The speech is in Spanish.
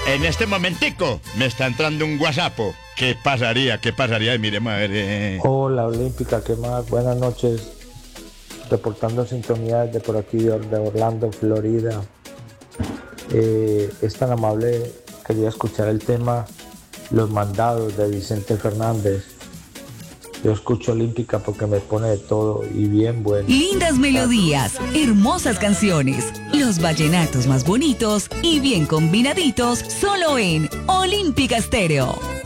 En este momentico me está entrando un WhatsApp. ¿Qué pasaría? ¿Qué pasaría? Y miremos a ver. Hola Olímpica, ¿qué más? Buenas noches. Reportando sintonía de por aquí de Orlando, Florida. Es tan amable, quería escuchar el tema Los Mandados de Vicente Fernández. Yo escucho Olímpica porque me pone de todo y bien bueno. Lindas melodías, hermosas canciones, los vallenatos más bonitos y bien combinaditos solo en Olímpica Estéreo.